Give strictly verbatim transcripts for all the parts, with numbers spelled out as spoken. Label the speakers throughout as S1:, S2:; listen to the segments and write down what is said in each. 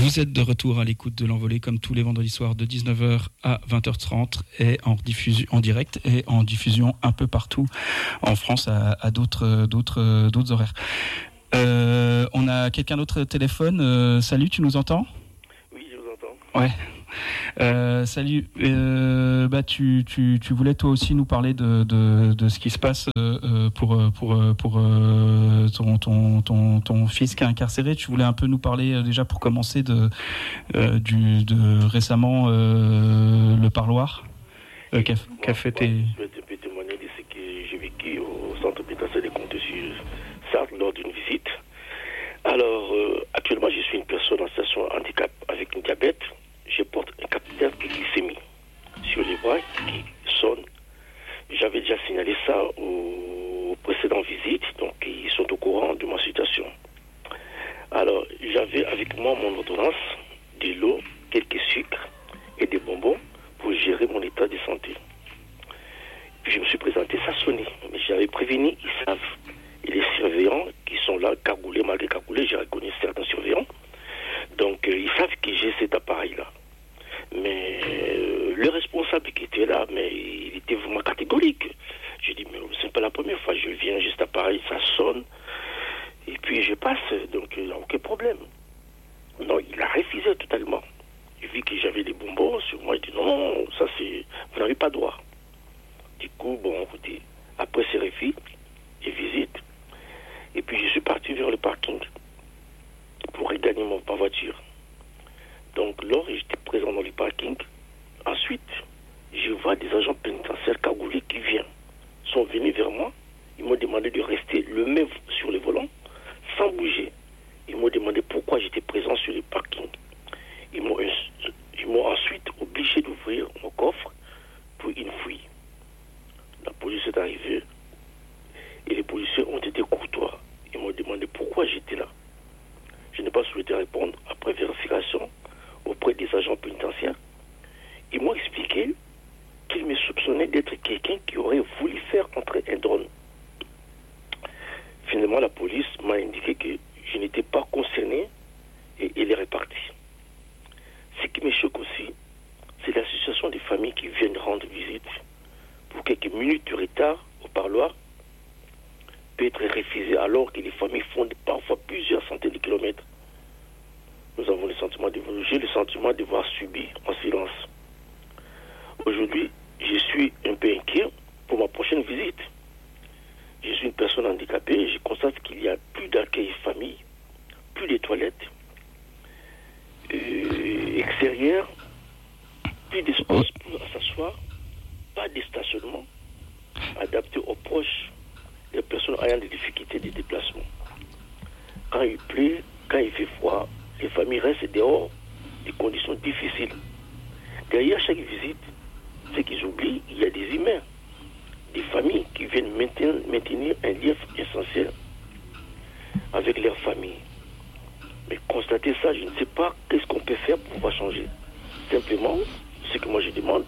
S1: Vous êtes de retour à l'écoute de l'Envolée comme tous les vendredis soirs de dix-neuf heures à vingt heures trente et en, diffusion, en direct et en diffusion un peu partout en France à, à d'autres, d'autres, d'autres horaires. Euh, on a quelqu'un d'autre au téléphone. Euh, salut, tu nous entends ?
S2: Oui, je vous entends.
S1: Ouais. Euh, salut. Euh, bah, tu, tu, tu voulais toi aussi nous parler de, de, de ce qui se passe euh, pour, pour, pour euh, ton, ton, ton, ton fils qui est incarcéré. Tu voulais un peu nous parler euh, déjà pour commencer de, euh, du, de récemment euh, le parloir euh, qu'a, qu'a fait tes...
S2: Je vais un peu témoigner de ce que j'ai vécu au centre pénitentiaire des Comptes sur Sarthe lors d'une visite. Alors, euh, actuellement, je suis une personne en situation de handicap avec un diabète. Je porte un capital de glycémie sur les bras qui sonne. J'avais déjà signalé ça aux précédentes visites, donc ils sont au courant de ma situation. Alors, j'avais avec moi mon ordonnance, de l'eau, quelques sucres et des bonbons pour gérer mon état de santé. Puis je me suis présenté, ça sonnait, mais j'avais prévenu, ils savent. Et les surveillants qui sont là, cagoulés, malgré cagoulés, j'ai reconnu certains surveillants. Donc, euh, ils savent que j'ai cet appareil-là. Mais euh, le responsable qui était là, mais il était vraiment catégorique. Je dis, mais c'est pas la première fois, je viens, juste appareil, ça sonne, et puis je passe, donc il n'y a aucun problème. Non, il a refusé totalement. Il vit que j'avais des bonbons sur moi, il dit, non, non, ça c'est, vous n'avez pas droit. Du coup, bon, écoutez, après ces refus, et visite, et puis je suis parti vers le parking pour regagner mon, ma voiture. Donc, lors j'étais présent dans le parking, ensuite, je vois des agents pénitentiaires cagoulés qui viennent, sont venus vers moi, ils m'ont demandé de rester le même sur le volant, sans bouger. Ils m'ont demandé pourquoi j'étais présent sur le parking. Ils m'ont, ils m'ont ensuite obligé d'ouvrir mon coffre pour une fouille. La police est arrivée et les policiers ont été courtois. Ils m'ont demandé pourquoi j'étais là. Je n'ai pas souhaité répondre. Après vérification auprès des agents pénitentiaires, ils m'ont expliqué qu'ils me soupçonnaient d'être quelqu'un qui aurait voulu faire entrer un drone. Finalement, la police m'a indiqué que je n'étais pas concerné et elle est repartie. Ce qui me choque aussi, c'est l'association des familles qui viennent rendre visite. Pour quelques minutes de retard au parloir, peut être refusé alors que les familles font parfois plusieurs centaines de kilomètres. Nous avons le sentiment de, j'ai le sentiment de voir subi en silence. Aujourd'hui, je suis un peu inquiet pour ma prochaine visite. Je suis une personne handicapée et je constate qu'il y a plus d'accueil famille, plus de toilettes, euh, extérieures, plus d'espace pour s'asseoir, pas de stationnement adapté aux proches des personnes ayant des difficultés de déplacement. Quand il pleut, quand il fait froid, les familles restent dehors, des conditions difficiles. Derrière chaque visite, ce qu'ils oublient, il y a des humains, des familles qui viennent maintenir, maintenir un lien essentiel avec leur famille. Mais constater ça, je ne sais pas qu'est-ce qu'on peut faire pour pouvoir changer. Simplement, ce que moi je demande,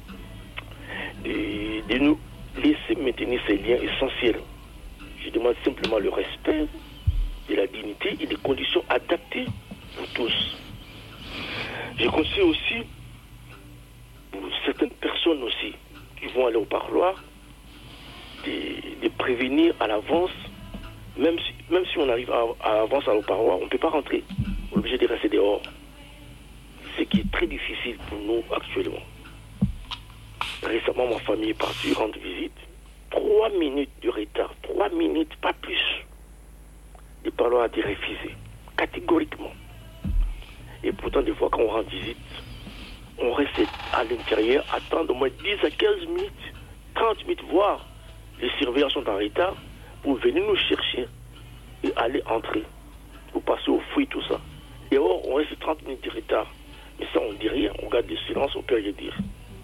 S2: de, de nous laisser maintenir ces liens essentiels. Je demande simplement le respect de la dignité et des conditions adaptées pour tous. Je conseille aussi pour certaines personnes aussi qui vont aller au parloir de, de prévenir à l'avance, même si, même si on arrive à, à l'avance au parloir, on ne peut pas rentrer. On est obligé de rester dehors. Ce qui est très difficile pour nous actuellement. Récemment, ma famille est partie rendre visite. Trois minutes de retard, trois minutes, pas plus. Le parloir a été refusé, catégoriquement. Et pourtant, des fois, quand on rend visite, on reste à l'intérieur, attendre au moins dix à quinze minutes, trente minutes, voire les surveillants sont en retard pour venir nous chercher et aller entrer, pour passer au fouilles, tout ça. Et or, on reste trente minutes de retard. Mais ça, on ne dit rien, on garde le silence, on peut rien dire.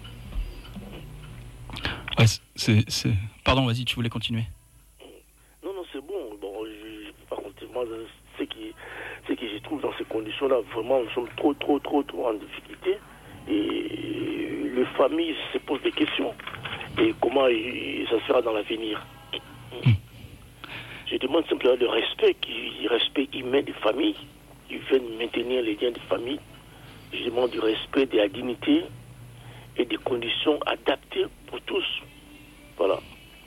S1: Ouais, c'est, c'est... Pardon, vas-y, tu voulais continuer.
S2: Non, non, c'est bon. Bon, je ne peux pas continuer. Moi, ce qui, ce que je trouve dans ces conditions-là, vraiment, nous sommes trop, trop, trop, trop en difficulté. Et les familles se posent des questions. Et comment ça sera dans l'avenir. Mmh. Je demande simplement le respect, le respect humain des familles ils veulent maintenir les liens de famille, je demande du respect, de la dignité et des conditions adaptées pour tous. Voilà.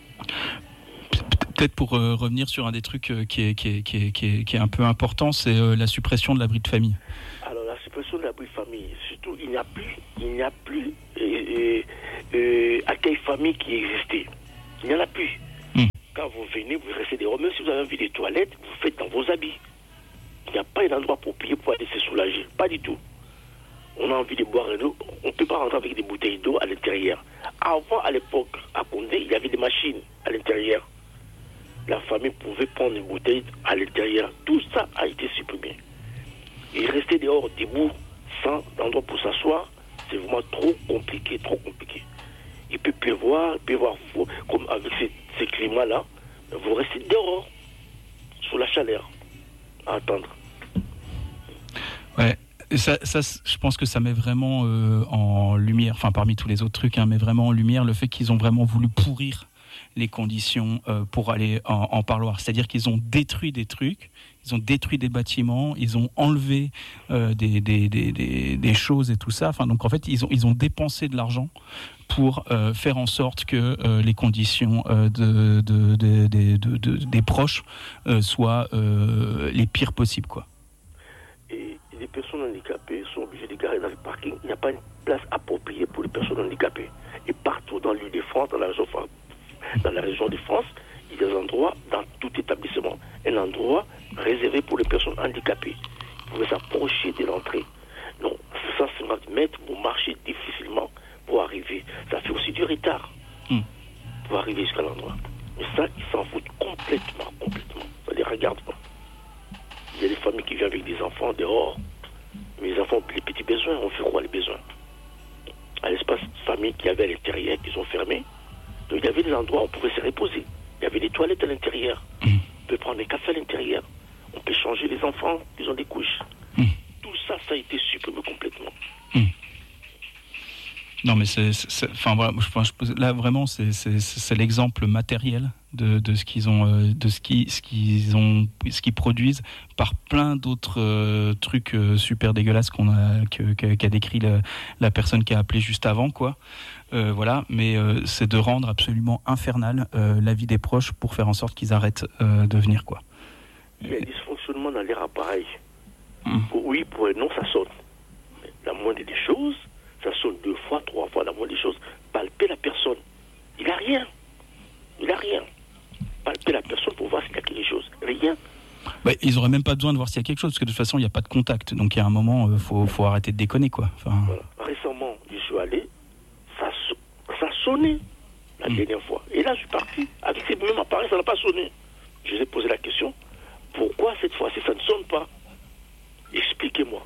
S1: Peut-être pour euh, revenir sur un des trucs euh, qui, est, qui, est, qui, est, qui, est, qui est un peu important, c'est euh, la suppression de l'abri de famille.
S2: Alors la suppression de l'abri de famille, surtout il n'y a plus, il n'y a plus euh, euh, accueil famille qui existait. Il n'y en a plus. Mmh. Quand vous venez, vous restez dehors. Même si vous avez envie des toilettes, vous faites dans vos habits. Il n'y a pas un endroit pour payer pour aller se soulager. Pas du tout. On a envie de boire un eau, on ne peut pas rentrer avec des bouteilles d'eau à l'intérieur. Avant, à l'époque, à Condé, il y avait des machines à l'intérieur. La famille pouvait prendre une bouteille à l'intérieur. Tout ça a été supprimé. Et rester dehors, debout, sans endroit pour s'asseoir, c'est vraiment trop compliqué, trop compliqué. Il peut pleuvoir, il peut avoir froid, comme avec ces, ces climats-là, vous restez dehors, sous la chaleur, à attendre.
S1: Ouais. Ça, ça, je pense que ça met vraiment euh, en lumière, enfin parmi tous les autres trucs, hein, mais vraiment en lumière le fait qu'ils ont vraiment voulu pourrir les conditions euh, pour aller en, en parloir. C'est-à-dire qu'ils ont détruit des trucs, ils ont détruit des bâtiments, ils ont enlevé euh, des, des, des, des, des choses et tout ça. Enfin, donc en fait, ils ont, ils ont dépensé de l'argent pour euh, faire en sorte que euh, les conditions euh, de, de, de, de, de, de, des proches euh, soient euh, les pires possibles, quoi.
S2: Et les personnes handicapées sont obligées de garer dans le parking. Il n'y a pas une place appropriée pour les personnes handicapées. Et partout dans l'île de France, dans la région, dans la région de France, il y a des endroits dans tout établissement. Un endroit réservé pour les personnes handicapées. Vous pouvez s'approcher de l'entrée. Non, cent cinquante mètres, vous marchez difficilement pour arriver. Ça fait aussi du retard mm. pour arriver jusqu'à l'endroit. Mais ça, ils s'en foutent complètement, complètement. Ça ne les regarde pas. Il y a des familles qui vivent avec des enfants dehors. Mais les enfants ont les petits besoins. On fait quoi les besoins? À l'espace famille qu'il y avait à l'intérieur, qu'ils ont fermé. Donc il y avait des endroits où on pouvait se reposer. Il y avait des toilettes à l'intérieur. Mmh. On peut prendre des cafés à l'intérieur. On peut changer les enfants, ils ont des couches. Mmh. Tout ça, ça a été supprimé complètement. Mmh.
S1: Non, mais c'est, c'est, enfin voilà, je pense là vraiment c'est, c'est, c'est l'exemple matériel de, de ce qu'ils ont, de ce qui, ce qu'ils ont, ce qu'ils produisent par plein d'autres euh, trucs euh, super dégueulasses qu'on a, que, que, qu'a décrit la, la personne qui a appelé juste avant, quoi. Euh, voilà, mais euh, c'est de rendre absolument infernal euh, la vie des proches pour faire en sorte qu'ils arrêtent euh, de venir, quoi.
S2: Il y a un dysfonctionnement dans les appareils. Mmh. Pour oui, pour un non, ça sonne. Mais la moindre des choses, ça sonne deux fois, trois fois, la moindre des choses. Palper la personne. Il n'a rien. Il n'a rien. Palper la personne pour voir s'il y a quelque chose. Rien.
S1: Bah, ils n'auraient même pas besoin de voir s'il y a quelque chose, parce que de toute façon, il n'y a pas de contact. Donc, il y a un moment, il euh, faut, faut arrêter de déconner, quoi. Enfin...
S2: Voilà. Récemment, je suis allé, ça, so- ça sonnait la mmh. dernière fois. Et là, je suis parti. Avec ces mêmes appareils, ça n'a pas sonné. Je lui ai posé la question. Pourquoi cette fois-ci, ça ne sonne pas? Expliquez-moi.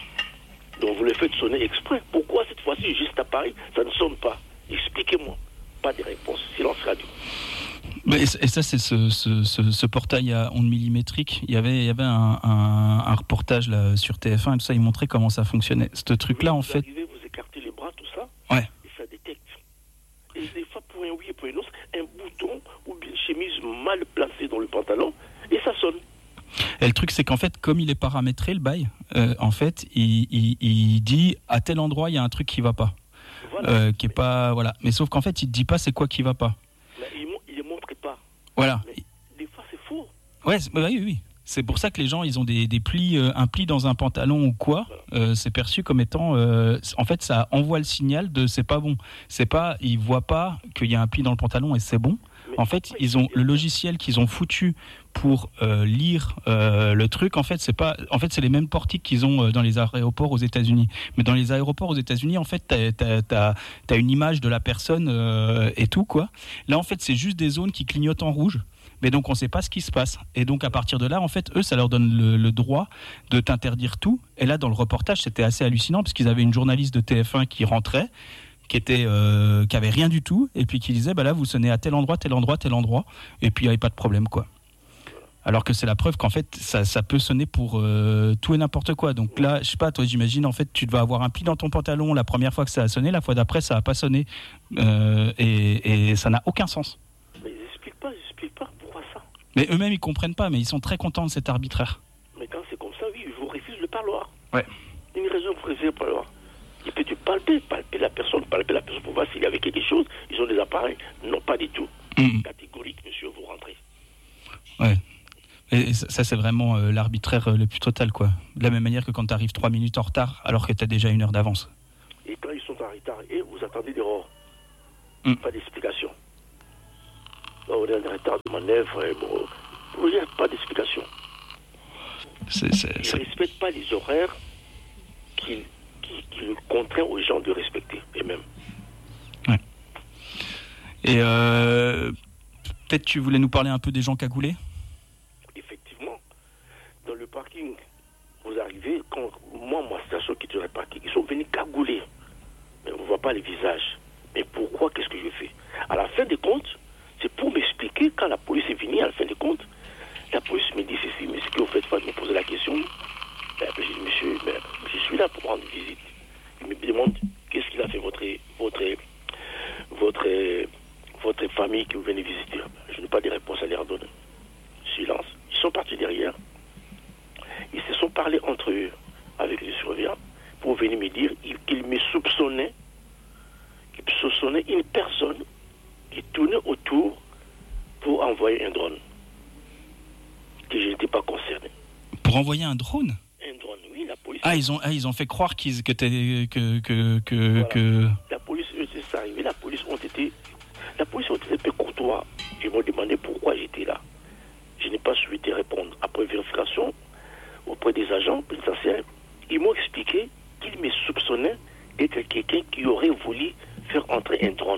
S2: Donc vous le faites sonner exprès. Pourquoi cette fois-ci, juste à Paris, ça ne sonne pas? Expliquez-moi. Pas de réponse. Silence radio.
S1: Et ça, c'est ce, ce, ce, ce portail à ondes millimétriques. Il y avait, il y avait un, un, un reportage là, sur T F un et tout ça. Il montrait comment ça fonctionnait. Ce truc-là,
S2: oui,
S1: en
S2: vous
S1: fait...
S2: Arrivez, vous écartez les bras, tout ça.
S1: Ouais.
S2: Et ça détecte. Et des fois, pour un oui et pour un non, un bouton ou une chemise mal placée dans le pantalon, et ça sonne.
S1: Et le truc, c'est qu'en fait, comme il est paramétré, le bail, euh, en fait, il, il, il dit à tel endroit, il y a un truc qui va pas. Voilà. Euh, qui est mais, pas, voilà. Mais sauf qu'en fait, il ne dit pas c'est quoi qui va pas.
S2: Mais il ne le montre pas.
S1: Voilà.
S2: Mais des fois, c'est faux.
S1: Ouais, c'est, bah oui, oui. C'est pour ça que les gens, ils ont des, des plis, euh, un pli dans un pantalon ou quoi. Voilà. Euh, c'est perçu comme étant, euh, en fait, ça envoie le signal de c'est pas bon. C'est pas, ils voient pas qu'il y a un pli dans le pantalon et c'est bon. Mais en fait, ils ont le logiciel qu'ils ont foutu pour euh, lire euh, le truc. En fait, c'est pas, en fait, c'est les mêmes portiques qu'ils ont euh, dans les aéroports aux États-Unis. Mais dans les aéroports aux États-Unis, en fait, t'as, t'as, t'as, t'as une image de la personne euh, et tout, quoi. Là, en fait, c'est juste des zones qui clignotent en rouge. Mais donc, on ne sait pas ce qui se passe. Et donc, à partir de là, en fait, eux, ça leur donne le, le droit de t'interdire tout. Et là, dans le reportage, c'était assez hallucinant parce qu'ils avaient une journaliste de T F un qui rentrait, qui était, euh, qui avait rien du tout, et puis qui disait, bah là, vous sonnez à tel endroit, tel endroit, tel endroit, et puis il n'y avait pas de problème, quoi. Alors que c'est la preuve qu'en fait, ça, ça peut sonner pour euh, tout et n'importe quoi. Donc là, je sais pas, toi, j'imagine, en fait, tu vas avoir un pli dans ton pantalon la première fois que ça a sonné, la fois d'après, ça n'a pas sonné, euh, et, et ça n'a aucun sens.
S2: Mais ils n'expliquent pas, ils n'expliquent pas pourquoi ça.
S1: Mais eux-mêmes, ils comprennent pas, mais ils sont très contents de cet arbitraire.
S2: Mais quand c'est comme ça, oui, ils vous refuse le parloir.
S1: Ouais.
S2: Une raison pour refuser le parloir. Il peut te palper, palper la personne, palper la personne pour voir s'il y avait quelque chose. Ils ont des appareils. Non, pas du tout. Mmh. Catégorique, monsieur, vous rentrez.
S1: Ouais. Et ça, c'est vraiment euh, l'arbitraire euh, le plus total, quoi. De la même manière que quand tu arrives trois minutes en retard, alors que tu as déjà une heure d'avance.
S2: Et quand ils sont en retard, et vous attendez dehors.
S1: Mmh.
S2: Pas d'explication. Là, on est en retard de manœuvre, et bon, il n'y a pas d'explication.
S1: C'est, c'est,
S2: ils ne
S1: c'est...
S2: respectent pas les horaires qui, qui, qui le contraignent aux gens de respecter, eux-mêmes.
S1: Ouais. Et euh, peut-être tu voulais nous parler un peu des gens cagoulés ?
S2: Effectivement. Dans le parking, vous arrivez, quand moi, ma station qui est dans le parking, ils sont venus cagouler. Mais on ne voit pas les visages. Mais pourquoi, qu'est-ce que je fais ? À la fin des comptes, c'est pour m'expliquer, quand la police est venue, à la fin des comptes, la police me dit ceci, mais ce que vous faites pas, me poser la question. Ben, je dis, monsieur, ben, je suis là pour rendre visite. Il me demande, qu'est-ce qu'il a fait votre, votre, votre, votre famille que vous venez visiter ? Je n'ai pas de réponse à leur donner. Silence. Ils sont partis derrière. Ils se sont parlé entre eux avec les surveillants pour venir me dire qu'ils me soupçonnaient, qu'ils soupçonnaient une personne qui tournait autour pour envoyer un drone. Que je n'étais pas concerné.
S1: Pour envoyer un drone ?
S2: Un drone, oui, la police.
S1: Ah, ils ont, ah, ils ont fait croire qu'ils, que t'es, que, que, que,
S2: voilà.
S1: que...
S2: La police, eux, c'est ça arrivé. La police ont été, la police ont été peu courtois. Ils m'ont demandé pourquoi j'étais là. Je n'ai pas souhaité répondre. Après vérification auprès des agents pénitentiaires, ils m'ont expliqué qu'ils me soupçonnaient d'être quelqu'un qui aurait voulu faire entrer un drone.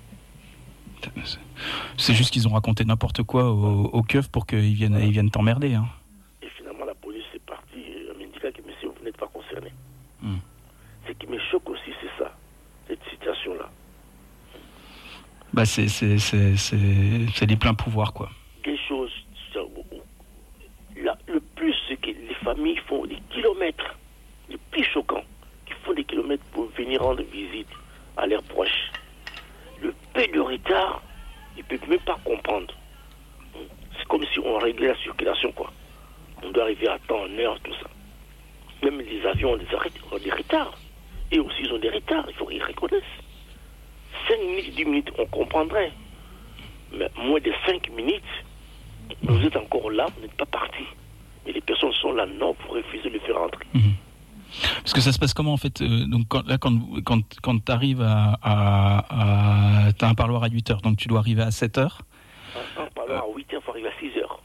S1: C'est juste qu'ils ont raconté n'importe quoi au, au keuf pour qu'ils viennent, voilà. ils viennent t'emmerder. Hein.
S2: Et finalement, la police est partie en m'indiquant que monsieur, vous n'êtes pas concerné.
S1: Mm.
S2: Ce qui me choque aussi, c'est ça, cette situation-là.
S1: Bah c'est, c'est, c'est, c'est, c'est des pleins pouvoirs, quoi.
S2: Des choses, là, le plus, c'est que les familles font des kilomètres, le plus choquant, qu'ils font des kilomètres pour venir rendre visite à leurs proches. Le peu de retard, ils ne peuvent même pas comprendre. C'est comme si on réglait la circulation, quoi. On doit arriver à temps, en heure, tout ça. Même les avions ont des, ont des retards. Et aussi, ils ont des retards, il faut qu'ils reconnaissent. cinq minutes, dix minutes, on comprendrait. Mais moins de cinq minutes, vous êtes encore là, vous n'êtes pas partis. Mais les personnes sont là, non, vous refusez de le faire entrer.
S1: Mmh. Parce que ça se passe comment en fait euh, donc quand, là quand, quand, quand tu arrives à, à, à tu as un parloir à huit heures, donc tu dois arriver à sept heures.
S2: Un, un parloir à huit heures, il faut arriver à six heures.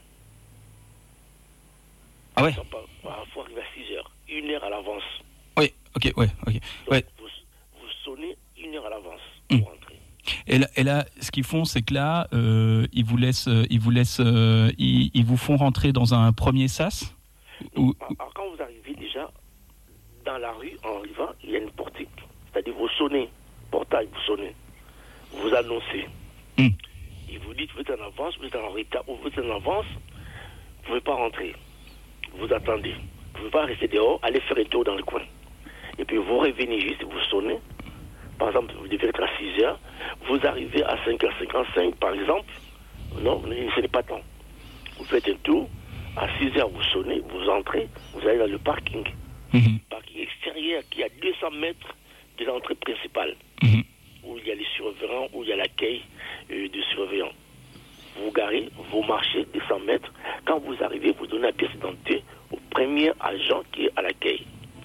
S1: Ah ouais.
S2: Il faut arriver à six heures, une heure à l'avance.
S1: Oui, ok, ouais, ok.
S2: Donc,
S1: ouais.
S2: Vous, vous sonnez une heure à l'avance
S1: pour mmh.
S2: rentrer.
S1: Et là, et là, ce qu'ils font, c'est que là, euh, ils vous laissent, ils vous laissent, euh, ils, ils vous font rentrer dans un premier sas.
S2: Donc, ou... alors, quand vous arrivez déjà dans la rue, en arrivant, il y a une portique. C'est-à-dire, vous sonnez, portail, vous sonnez, vous annoncez.
S1: Mm.
S2: Et vous dites, vous êtes en avance, vous êtes en retard, vous êtes en avance, vous ne pouvez pas rentrer. Vous attendez. Vous ne pouvez pas rester dehors, aller faire un tour dans le coin. Et puis, vous revenez juste, vous sonnez. Par exemple, vous devez être à six heures, vous arrivez à cinq heures cinquante-cinq, par exemple. Non, ce n'est pas temps. Vous faites un tour, à six heures, vous sonnez, vous entrez, vous allez dans le parking.
S1: Mmh.
S2: Parking extérieur qui est à deux cents mètres de l'entrée principale,
S1: mmh.
S2: où il y a les surveillants, où il y a l'accueil euh, de surveillants. Vous garez, vous marchez deux cents mètres. Quand vous arrivez, vous donnez la pièce d'identité au premier agent qui est à l'accueil.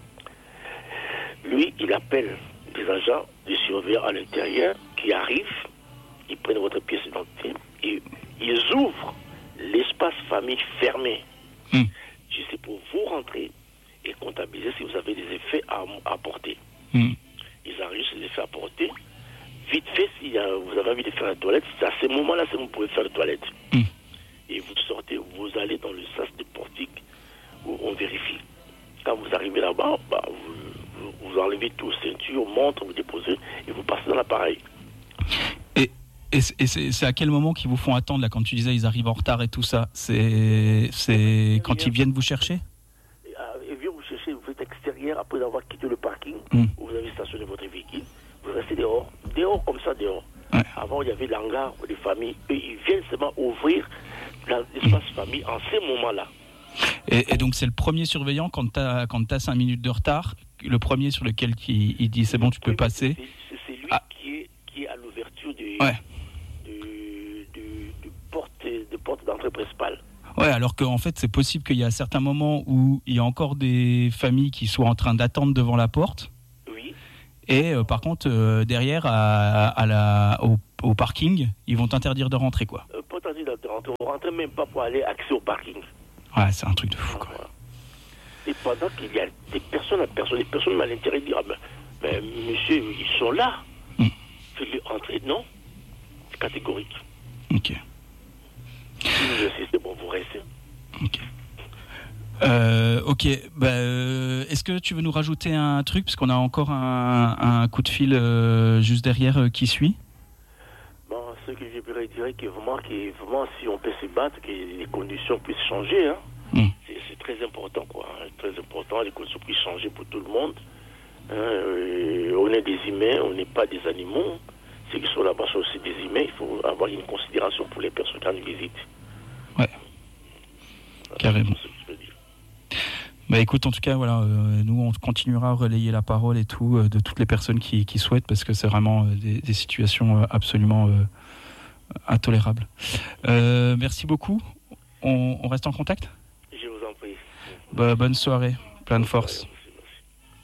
S2: Lui, il appelle des agents de surveillants à l'intérieur qui arrivent, ils prennent votre pièce d'identité et ils ouvrent l'espace famille fermé.
S1: Mmh.
S2: Juste pour vous rentrer et comptabiliser si vous avez des effets à apporter.
S1: Mmh.
S2: Ils enregistrent les effets à apporter. Vite fait, si vous avez envie de faire la toilette, c'est à ce moment-là que vous pouvez faire la toilette.
S1: Mmh.
S2: Et vous sortez, vous allez dans le sas de portique où on vérifie. Quand vous arrivez là-bas, bah, vous, vous, vous enlevez tout, ceinture, montre, vous déposez et vous passez dans l'appareil.
S1: Et, et, et c'est, c'est à quel moment qu'ils vous font attendre là, quand tu disais ils arrivent en retard et tout ça? C'est, c'est quand ils viennent vous chercher?
S2: Ils viennent vous chercher, vous êtes extérieur après avoir quitté le parking,
S1: mmh.
S2: où vous avez stationné votre véhicule, vous restez dehors, dehors comme ça, dehors.
S1: Ouais.
S2: Avant, il y avait l'hangar des familles, et ils viennent seulement ouvrir l'espace mmh. famille en ces moments-là.
S1: Et, et donc c'est le premier surveillant quand tu as quand t'as cinq minutes de retard, le premier sur lequel il, il dit c'est bon, tu peux oui, passer.
S2: C'est, c'est lui ah. qui, est, qui est à l'ouverture de,
S1: ouais.
S2: de, de, de, porte, de porte d'entrée principale.
S1: Ouais, alors qu'en fait c'est possible qu'il y a certains moments où il y a encore des familles qui soient en train d'attendre devant la porte.
S2: Oui.
S1: Et euh, par contre euh, derrière à, à la, au, au parking, ils vont t'interdire de rentrer quoi.
S2: Euh, pas t'interdire de rentrer, on ne rentre même pas pour aller accès au parking.
S1: Ouais, c'est un truc de fou, quoi.
S2: Et pendant qu'il y a des personnes à personne, des personnes à l'intérieur disent, ah ben, ben, monsieur, ils sont là. Mm. Faites-les entrer. Non. C'est catégorique.
S1: Ok.
S2: Si vous insistez, bon, vous restez.
S1: Ok. Euh, ok. Bah, euh, est-ce que tu veux nous rajouter un truc, parce qu'on a encore un, un coup de fil euh, juste derrière euh, qui suit?
S2: Bon, ce que je pourrais dire, que vraiment, que vraiment, si on peut se battre, que les conditions puissent changer, hein. Mm. C'est, c'est très important, quoi. Hein, très important, les conditions puissent changer pour tout le monde. Hein, euh, on est des humains, on n'est pas des animaux. Ceux qui sont là-bas sont aussi des humains. Il faut avoir une considération pour les personnes qui nous visitent.
S1: Ouais. Voilà, carrément. Bah écoute, en tout cas, voilà, euh, nous on continuera à relayer la parole et tout euh, de toutes les personnes qui, qui souhaitent, parce que c'est vraiment euh, des, des situations euh, absolument euh, intolérables. Euh, merci beaucoup. On, on reste en contact ?
S2: Je vous en prie.
S1: Bah, bonne soirée, plein de force.